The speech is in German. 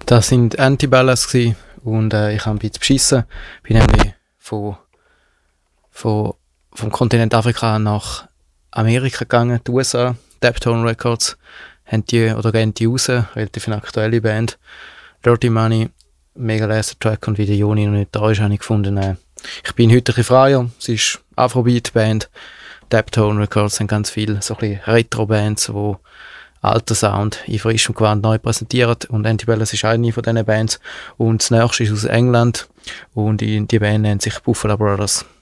Das sind Antibellars gewesen, und ich habe ein bisschen beschissen. Bin nämlich vom Kontinent Afrika nach Amerika gegangen, die USA. Daptone Records gehen die raus, relativ eine aktuelle Band. Dirty Money, mega leser Track, und wie der Joni noch nicht da ist, habe ich gefunden, ich bin heute ein bisschen freier. Es ist Afrobeat-Band. Daptone Records haben ganz viele so ein bisschen Retro-Bands, die alten Sound in frischem Gewand neu präsentieren. Und Antibellars ist eine von diesen Bands. Und das nächste ist aus England. Und die Band nennt sich Buffalo Brothers.